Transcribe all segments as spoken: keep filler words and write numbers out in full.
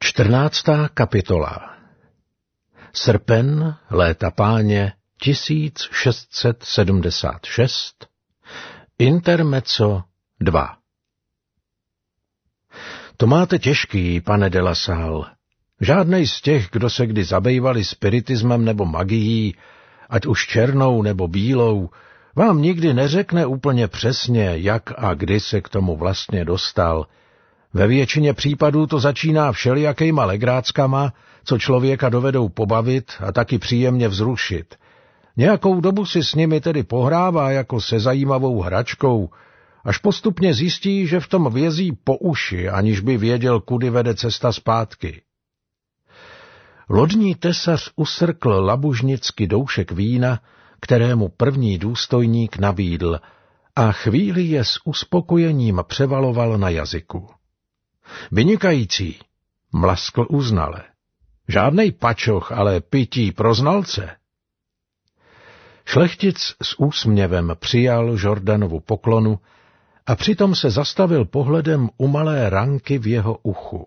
Čtrnáctá kapitola. Srpen léta páně tisíc šest set sedmdesát šest. Intermezzo dva. To máte těžký, pane de la Salle. Žádnej z těch, kdo se kdy zabývali spiritismem nebo magií, ať už černou nebo bílou, vám nikdy neřekne úplně přesně, jak a kdy se k tomu vlastně dostal. Ve většině případů to začíná všelijakejma legráckama, co člověka dovedou pobavit a taky příjemně vzrušit. Nějakou dobu si s nimi tedy pohrává jako se zajímavou hračkou, až postupně zjistí, že v tom vězí po uši, aniž by věděl, kudy vede cesta zpátky. Lodní tesař usrkl labužnicky doušek vína, kterému první důstojník nabídl, a chvíli je s uspokojením převaloval na jazyku. Vynikající, mlaskl uznale. Žádnej pačoch, ale pití pro znalce. Šlechtic s úsměvem přijal Jordanovu poklonu a přitom se zastavil pohledem u malé ranky v jeho uchu.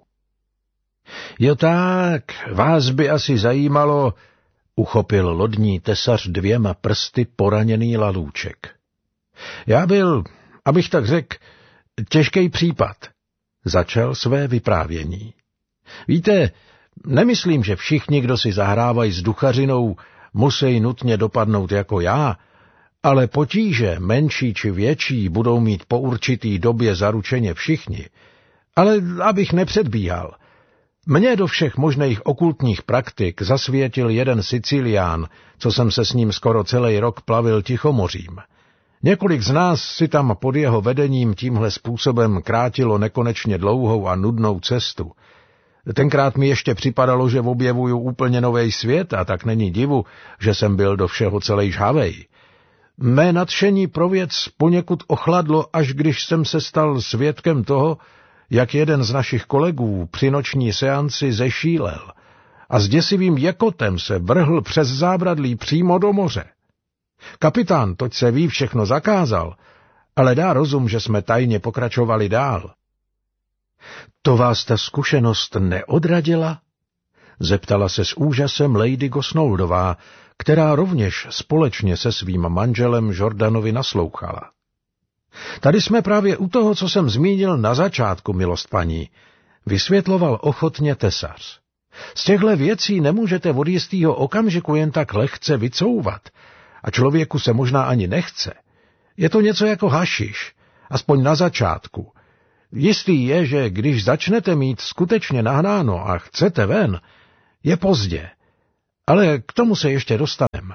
Jo tak, vás by asi zajímalo, uchopil lodní tesař dvěma prsty poraněný lalůček. Já byl, abych tak řekl, těžký případ. Začal své vyprávění. Víte, nemyslím, že všichni, kdo si zahrávají s duchařinou, musí nutně dopadnout jako já, ale potíže, menší či větší, budou mít po určitý době zaručeně všichni. Ale abych nepředbíhal, mně do všech možných okultních praktik zasvětil jeden Sicilián, co jsem se s ním skoro celý rok plavil Tichomořím. Několik z nás si tam pod jeho vedením tímhle způsobem krátilo nekonečně dlouhou a nudnou cestu. Tenkrát mi ještě připadalo, že objevuju úplně nový svět, a tak není divu, že jsem byl do všeho celej žhavej. Mé nadšení pro věc poněkud ochladlo, až když jsem se stal svědkem toho, jak jeden z našich kolegů při noční seanci zešílel a s děsivým jekotem se vrhl přes zábradlí přímo do moře. Kapitán, toť se ví, všechno zakázal, ale dá rozum, že jsme tajně pokračovali dál. To vás ta zkušenost neodradila? Zeptala se s úžasem Lady Gosnoldová, která rovněž společně se svým manželem Jordanovi naslouchala. Tady jsme právě u toho, co jsem zmínil na začátku, milost paní, vysvětloval ochotně tesař. Z těchto věcí nemůžete od jistýho okamžiku jen tak lehce vycouvat, a člověku se možná ani nechce. Je to něco jako hašiš, aspoň na začátku. Jistý je, že když začnete mít skutečně nahnáno a chcete ven, je pozdě. Ale k tomu se ještě dostaneme.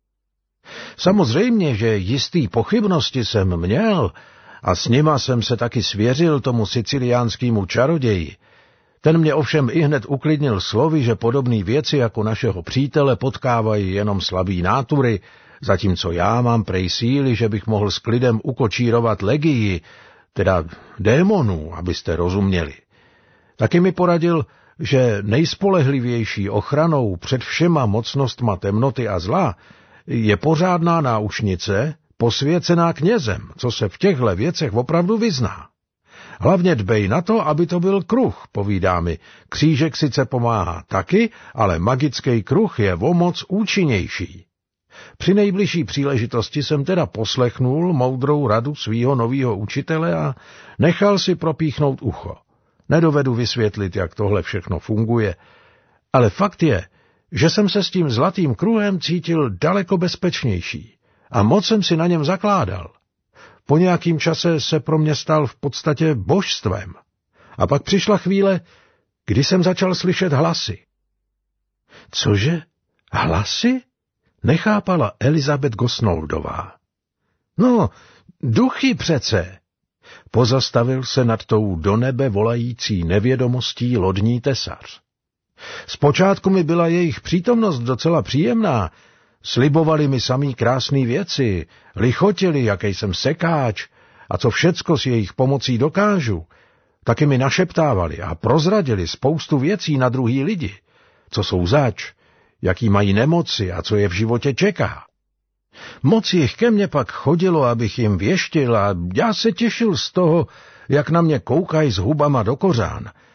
Samozřejmě, že jistý pochybnosti jsem měl a s nima jsem se taky svěřil tomu siciliánskému čaroději. Ten mě ovšem ihned uklidnil slovy, že podobné věci jako našeho přítele potkávají jenom slabý nátury, zatímco já mám prej síly, že bych mohl s klidem ukočírovat legii, teda démonů, abyste rozuměli. Taky mi poradil, že nejspolehlivější ochranou před všema mocnostma temnoty a zla je pořádná náušnice, posvěcená knězem, co se v těchto věcech opravdu vyzná. Hlavně dbej na to, aby to byl kruh, povídá mi. Křížek sice pomáhá taky, ale magický kruh je o moc účinnější. Při nejbližší příležitosti jsem teda poslechnul moudrou radu svýho novýho učitele a nechal si propíchnout ucho. Nedovedu vysvětlit, jak tohle všechno funguje, ale fakt je, že jsem se s tím zlatým kruhem cítil daleko bezpečnější a moc jsem si na něm zakládal. Po nějakým čase se pro mě stal v podstatě božstvem. A pak přišla chvíle, kdy jsem začal slyšet hlasy. Cože? Hlasy? Nechápala Elizabeth Gosnoldová. No, duchy přece. Pozastavil se nad tou do nebe volající nevědomostí lodní tesař. Zpočátku mi byla jejich přítomnost docela příjemná. Slibovali mi samý krásný věci, lichotili, jaký jsem sekáč a co všecko s jejich pomocí dokážu. Taky mi našeptávali a prozradili spoustu věcí na druhý lidi, co jsou zač, jaký mají nemoci a co je v životě čeká. Moc jich ke mně pak chodilo, abych jim věštil, a já se těšil z toho, jak na mě koukají s hubama do kořán.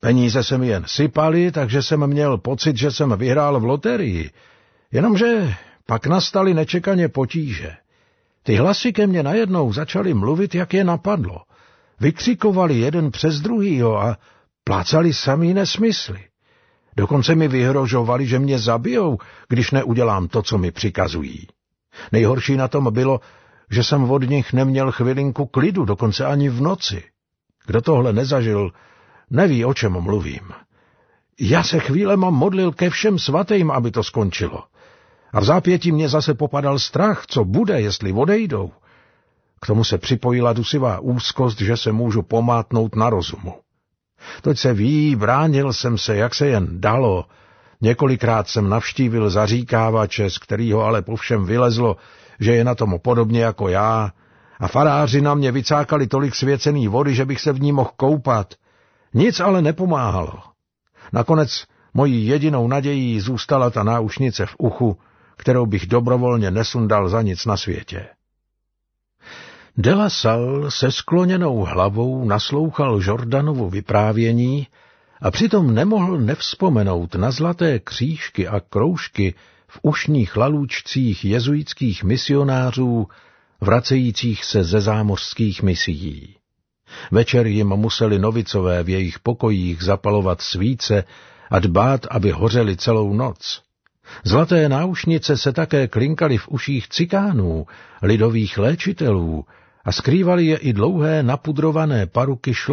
Peníze se mi jen sypaly, takže jsem měl pocit, že jsem vyhrál v loterii. Jenomže pak nastaly nečekaně potíže. Ty hlasy ke mně najednou začaly mluvit, jak je napadlo. Vykřikovali jeden přes druhýho a plácali samý nesmysly. Dokonce mi vyhrožovali, že mě zabijou, když neudělám to, co mi přikazují. Nejhorší na tom bylo, že jsem od nich neměl chvilinku klidu, dokonce ani v noci. Kdo tohle nezažil, neví, o čem mluvím. Já se chvílema modlil ke všem svatým, aby to skončilo. A v zápětí mě zase popadal strach, co bude, jestli odejdou. K tomu se připojila dusivá úzkost, že se můžu pomátnout na rozumu. Toť se ví, bránil jsem se, jak se jen dalo. Několikrát jsem navštívil zaříkávače, z kterého ale povšem vylezlo, že je na tom podobně jako já, a faráři na mě vycákali tolik svěcený vody, že bych se v ní mohl koupat. Nic ale nepomáhalo. Nakonec mojí jedinou nadějí zůstala ta náušnice v uchu, kterou bych dobrovolně nesundal za nic na světě. De La Salle se skloněnou hlavou naslouchal Jordanovu vyprávění a přitom nemohl nevzpomenout na zlaté křížky a kroužky v ušních lalůčcích jezuitských misionářů, vracejících se ze zámořských misií. Večer jim museli novicové v jejich pokojích zapalovat svíce a dbát, aby hořely celou noc. Zlaté náušnice se také klinkaly v uších cikánů, lidových léčitelů, a skrývaly je i dlouhé napudrované paruky šlechticů.